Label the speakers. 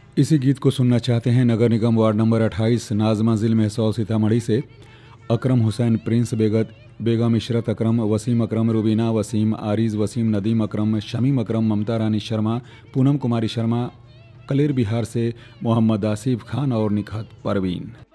Speaker 1: इसी गीत को सुनना चाहते हैं नगर निगम वार्ड नंबर 28 नाजमा जिल में 100 सीतामढ़ी से अकरम हुसैन, प्रिंस बेगम, इशरत अकरम, वसीम अकरम, रुबीना वसीम, आरिज वसीम, नदीम अकरम, शमीम अकरम, ममता रानी शर्मा, पूनम कुमारी शर्मा, कलेर बिहार से मोहम्मद आसिफ खान और निखात परवीन।